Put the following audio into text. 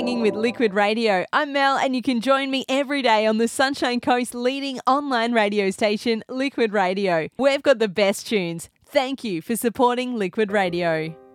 hanging with Liquid Radio. I'm Mel, and you can join me every day on the Sunshine Coast's leading online radio station, Liquid Radio. We've got the best tunes. Thank you for supporting Liquid Radio.